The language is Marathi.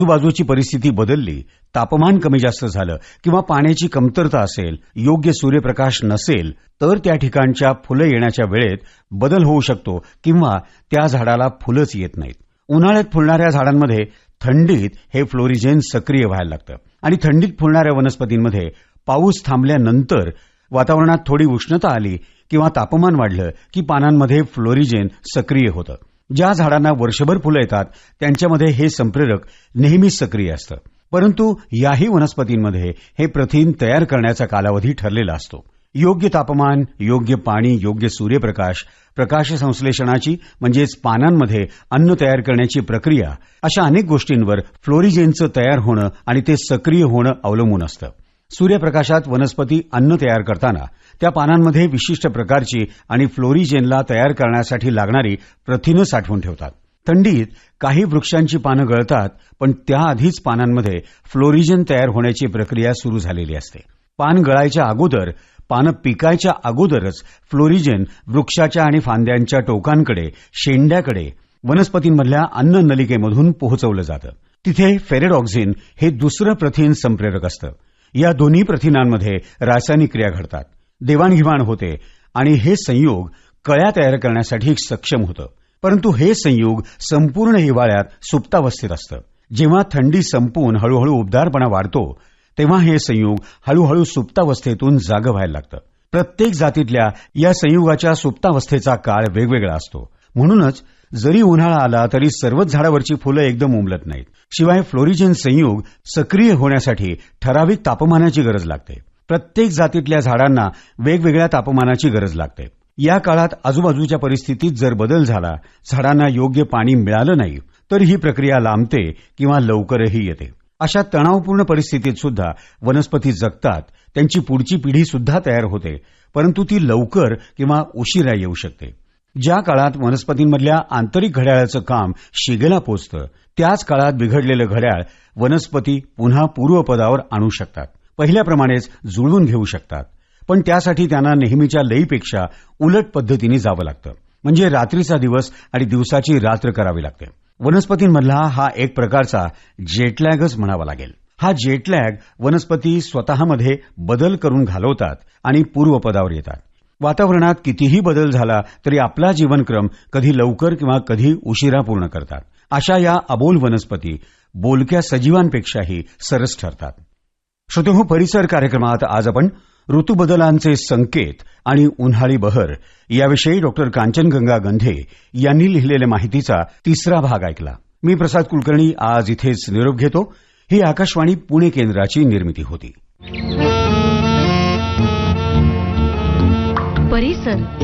आजूबाजूची परिस्थिती बदलली, तापमान कमी जास्त झालं किंवा पाण्याची कमतरता असेल, योग्य सूर्यप्रकाश नसेल, तर त्या ठिकाणच्या फुलं येण्याच्या वेळेत बदल होऊ शकतो किंवा त्या झाडाला फुलंच येत नाहीत. उन्हाळ्यात फुलणाऱ्या झाडांमध्ये थंडीत हे फ्लोरिजेन सक्रिय व्हायला लागतं आणि थंडीत फुलणाऱ्या वनस्पतींमध्ये पाऊस थांबल्यानंतर वातावरणात थोडी उष्णता आली किंवा तापमान वाढलं की पानांमध्ये फ्लोरिजेन सक्रिय होतं. ज्या झाडांना वर्षभर फुलं येतात त्यांच्यामध्ये हे संप्रेरक नेहमीच सक्रिय असतं. परंतु याही वनस्पतींमध्ये हे प्रथिन तयार करण्याचा कालावधी ठरलेला असतो. योग्य तापमान, योग्य पाणी, योग्य सूर्यप्रकाश, प्रकाश संश्लेषणाची म्हणजेच पानांमध्ये अन्न तयार करण्याची प्रक्रिया, अशा अनेक गोष्टींवर फ्लोरिजेनचं तयार होणं आणि ते सक्रिय होणं अवलंबून असतं. सूर्यप्रकाशात वनस्पती अन्न तयार करताना त्या पानांमध्ये विशिष्ट प्रकारची आणि फ्लोरिजेनला तयार करण्यासाठी लागणारी प्रथिनं साठवून ठेवतात. थंडीत काही वृक्षांची पानं गळतात, पण त्याआधीच पानांमध्ये फ्लोरिजेन तयार होण्याची प्रक्रिया सुरू झालेली असते. पान गळायच्या अगोदर, पानं पिकायच्या अगोदरच फ्लोरिजेन वृक्षाच्या आणि फांद्यांच्या टोकांकडे, शेंड्याकडे, वनस्पतींमधल्या अन्न नलिकेमधून पोहोचवलं जातं. तिथे फेरेडॉक्सिन हे दुसरं प्रथिन संप्रेरक असतं. या दोन्ही प्रथिनांमध्ये रासायनिक क्रिया घडतात, देवाणघेवाण होते आणि हे संयोग कळ्या तयार करण्यासाठी सक्षम होतं. परंतु हे संयोग संपूर्ण हिवाळ्यात सुप्तावस्थेत असतं. जेव्हा थंडी संपून हळूहळू उबदारपणा वाढतो तेव्हा हे संयोग हळूहळू सुप्तावस्थेतून जागं व्हायला लागतं. प्रत्येक जातीतल्या या संयुगाच्या सुप्तावस्थेचा काळ वेगवेगळा असतो. म्हणूनच जरी उन्हाळा आला तरी सर्वच झाडावरची फुलं एकदम उमलत नाहीत. शिवाय फ्लोरिजेन संयोग सक्रिय होण्यासाठी ठराविक तापमानाची गरज लागते. प्रत्येक जातीतल्या झाडांना वेगवेगळ्या तापमानाची गरज लागते. या काळात आजूबाजूच्या परिस्थितीत जर बदल झाला, झाडांना योग्य पाणी मिळालं नाही, तर ही प्रक्रिया लांबते किंवा लवकरही येते. अशा तणावपूर्ण परिस्थितीत सुद्धा वनस्पती जगतात, त्यांची पुढची पिढी सुद्धा तयार होते, परंतु ती लवकर किंवा उशिरा येऊ शकते. ज्या काळात वनस्पतींमधल्या आंतरिक घड्याळाचं काम शिगेला पोचतं, त्याच काळात बिघडलेलं घड्याळ वनस्पती पुन्हा पूर्वपदावर आणू शकतात, पहिल्याप्रमाणेच जुळवून घेऊ शकतात. पण त्यासाठी त्यांना नेहमीच्या लयीपेक्षा उलट पद्धतीने जावं लागतं. म्हणजे रात्रीचा दिवस आणि दिवसाची रात्र करावी लागते. वनस्पतींमधला हा एक प्रकारचा जेटलॅगच म्हणावा लागेल. हा जेटलॅग वनस्पती स्वतःमध्ये बदल करून घालवतात आणि पूर्वपदावर येतात. वातावरणात कितीही बदल झाला तरी आपला जीवनक्रम कधी लवकर किंवा कधी उशिरा पूर्ण करतात. अशा या अबोल वनस्पती बोलक्या सजीवांपेक्षाही सरस ठरतात. श्रोतेहो, परिसर कार्यक्रमात आज आपण ऋतुबदलांचे संकेत आणि उन्हाळी बहर याविषयी डॉक्टर कांचनगंगा गंधे यांनी लिहिलेल्या माहितीचा तिसरा भाग ऐकला. मी प्रसाद कुलकर्णी आज इथेच निरोप घेतो. ही आकाशवाणी पुणे केंद्राची निर्मिती होती. परिसर